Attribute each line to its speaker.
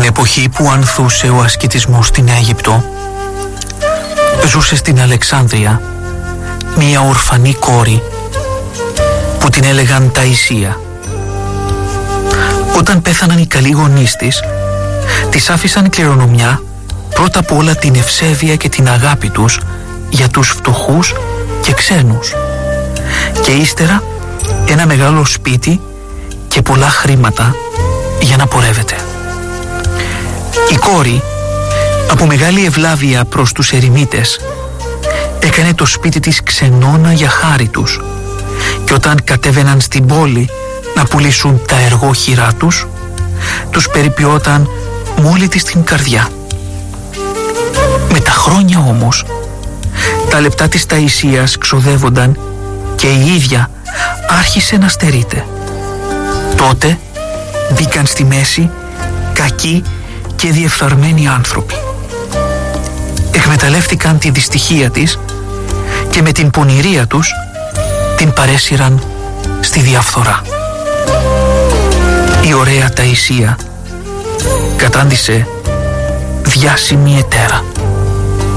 Speaker 1: εποχή που ανθούσε ο ασκητισμός στην Αίγυπτο, ζούσε στην Αλεξάνδρεια μία ορφανή κόρη που την έλεγαν Ταϊσία. Όταν πέθαναν οι καλοί γονείς της άφησαν κληρονομιά πρώτα απ' όλα την ευσέβεια και την αγάπη τους για τους φτωχούς και ξένους, και ύστερα ένα μεγάλο σπίτι και πολλά χρήματα για να πορεύεται. Η κόρη, από μεγάλη ευλάβεια προς τους ερημίτες, έκανε το σπίτι της ξενώνα για χάρη τους, και όταν κατέβαιναν στην πόλη να πουλήσουν τα εργόχειρά τους περιποιόταν με όλη της την καρδιά. Με τα χρόνια όμως, τα λεπτά της Ταϊσίας ξοδεύονταν και η ίδια άρχισε να στερείται. Τότε μπήκαν στη μέση κακοί και διεφθαρμένοι άνθρωποι. Εκμεταλλεύτηκαν τη δυστυχία της και με την πονηρία τους την παρέσυραν στη διαφθορά. Η ωραία Ταϊσία κατάντησε διάσημη ετέρα.